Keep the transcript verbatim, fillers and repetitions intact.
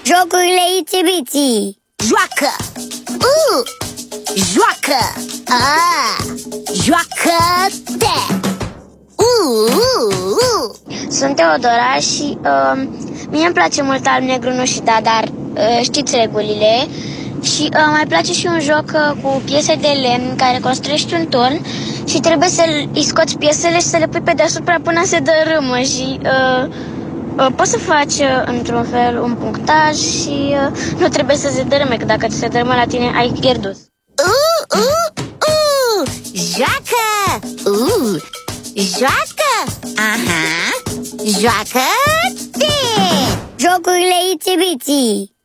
Jocurile Itsy-Bitsy. Joacă! Uh! Joacă! Ah! Joacă-te! Uh, uh, uh. Sunt Teodora și uh, mie îmi place mult alb, negru, nu și da, dar uh, știți regulile. Și uh, mai place și un joc uh, cu piese de lemn în care construiești un turn și trebuie să-i scoți piesele și să le pui pe deasupra până se dărâmă și uh, uh, poți să faci uh, într-un fel un punctaj și uh, nu trebuie să se dărâme, că dacă ți se dărâmă la tine ai pierdut. Uh, uh, uh. Joacă! Uh. Joacă! Aha! Joacă-te! Jocurile Itsy-Bitsy.